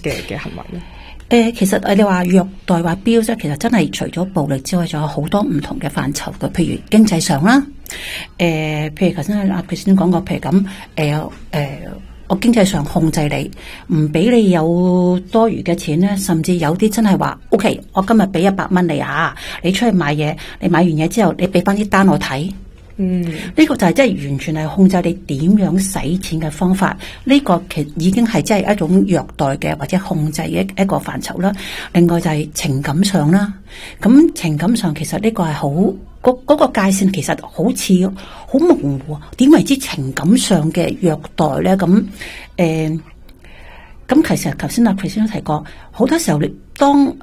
嘅行為咧？ 其實你話虐待或 abuse 其實真係除咗暴力之外，仲有好多唔同嘅範疇嘅，譬如經濟上啦，譬如頭先阿佢先講過，譬如咁，我經濟上控制你，唔俾你有多餘嘅錢咧，甚至有啲真係話 ，OK， 我今日俾100蚊你啊，你出去買嘢，你買完嘢之後，你俾翻啲單我睇。呢個就係真係完全係控制你點樣使錢嘅方法，呢個其實已經係真係一種虐待嘅或者控制嘅一個範疇啦。另外就係情感上啦，咁情感上其實呢個係好嗰個界線其實好似好模糊，點為之情感上嘅虐待咧？咁其實頭先阿 Chris 都提過，好多時候你當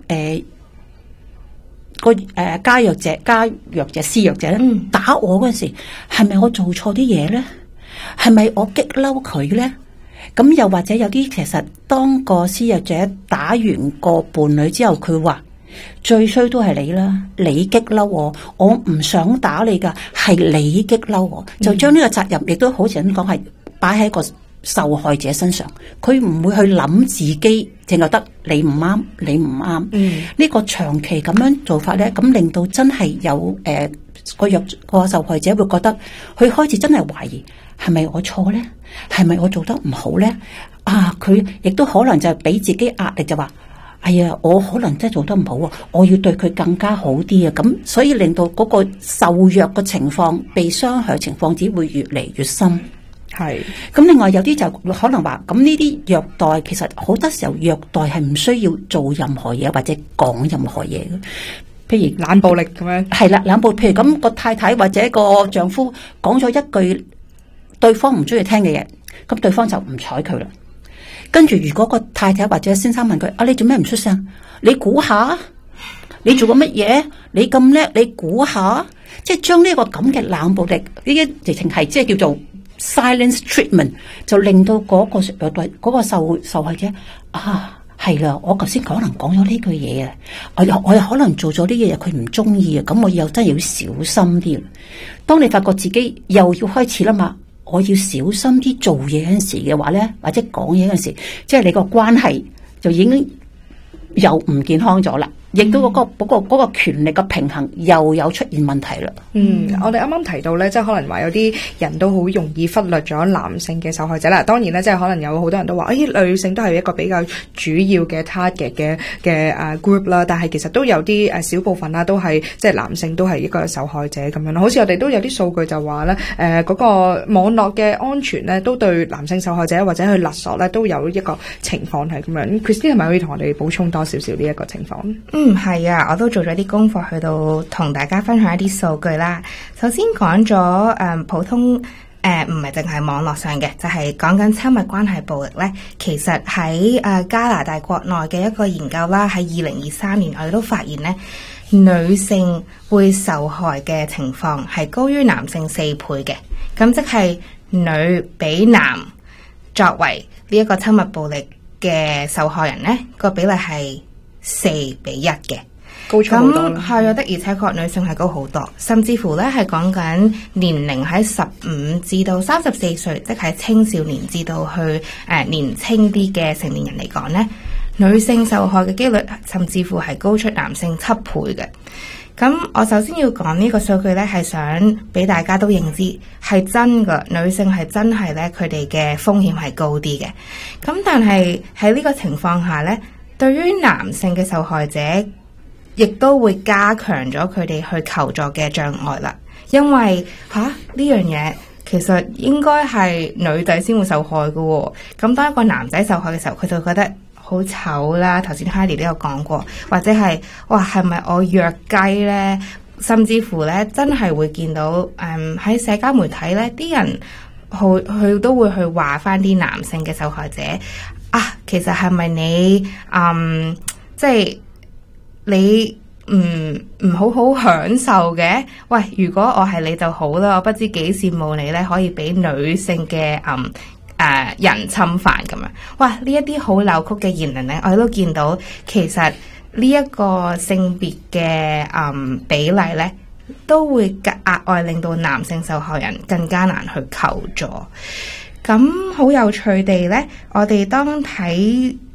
加弱者施弱者咧打我嗰陣時，係咪我做錯啲嘢咧？係咪我激嬲佢咧？咁又或者有啲其實當個施弱者打完個伴侶之後，佢話最衰都係你啦，你激嬲我唔想打你噶，係你激嬲我，就將呢個責任亦都好似咁講係擺喺個受害者身上，佢唔會去諗自己，淨係得你唔啱，你唔啱。呢個長期咁樣做法咧，咁令到真係有個受害者會覺得，佢開始真係懷疑係咪我錯咧？係咪我做得唔好咧？佢亦都可能就係俾自己壓力，就話：哎呀，我可能真係做得唔好啊，我要對佢更加好啲啊！咁所以令到嗰個受虐嘅情況、被傷害情況只會越嚟越深。係，咁另外有啲就可能話，咁呢啲虐待其實好多時候虐待係唔需要做任何嘢或者講任何嘢嘅，譬如冷暴力咁樣。係啦，冷暴力，譬如咁個太太或者個丈夫講咗一句對方唔中意聽嘅嘢，咁對方就唔睬佢啦。跟住如果個太太或者先生問佢：你做咩唔出聲？你估下，你做過乜嘢？你咁叻，你估下，即係將呢個咁嘅冷暴力呢啲直情係即係叫做silence treatment， 就令到嗰個虐待嗰個受害者係啦，我頭先可能講咗呢句嘢啊，我又可能做咗啲嘢佢唔中意啊，咁我又真係要小心啲。當你發覺自己又要開始啦嘛，我要小心啲做嘢嗰陣時嘅話咧，或者講嘢嗰陣時，即係你個關係就已經又唔健康咗啦。亦都嗰個權力嘅平衡又有出現問題啦。 我哋啱啱提到咧，即係可能話有啲人都好容易忽略咗男性嘅受害者啦。當然咧，即係可能有好多人都話，女性都係一個比較主要嘅 target 嘅group 啦。但係其實都有啲小部分啦，都係即係男性都係一個受害者咁樣咯。好似我哋都有啲數據就話咧，嗰個網絡嘅安全咧，都對男性受害者或者去勒索咧，都有一個情況係咁樣。Christine 係咪可以同我哋補充多少少呢一個情況？ 係啊，我都做咗啲功課去到同大家分享一啲數據啦。首先講咗普通唔係淨係網絡上嘅，就係講緊親密關係暴力咧。其實喺加拿大國內嘅一個研究啦，喺2023年我哋都發現咧，女性會受害嘅情況係高於男性4倍嘅。咁即係女比男作為呢一個親密暴力嘅受害人咧，個比例係4:1嘅， 高出好多啦。 係啊，的而且確女性係高好多，甚至乎咧係講緊年齡喺15至到34歲，即係青少年至到去年輕啲嘅成年人嚟講咧，女性受害嘅幾率甚至乎係高出男性7倍嘅。咁我首先要講呢個數據咧，係想俾大家都認知係真㗎，女性係真係咧佢哋嘅風險係高啲嘅。咁但係喺呢個情況下咧，對於男性嘅受害者，亦都會加強咗佢哋去求助嘅障礙啦。因為呢樣嘢其實應該係女仔先會受害嘅喎。咁當一個男仔受害嘅時候，佢就覺得好醜啦。頭先 Heidi 都有講過，或者係哇係咪我弱雞呢？甚至乎咧真係會見到喺社交媒體咧啲人佢都會去話翻啲男性嘅受害者。其實係咪你即係你唔好好享受嘅？喂，如果我係你就好啦，我不知幾羨慕你咧，可以俾女性嘅人侵犯咁樣。哇！呢一啲好扭曲嘅言論咧，我都見到其實呢一個性別嘅比例咧，都會額外令到男性受害人更加難去求助。咁好有趣地呢，我哋當睇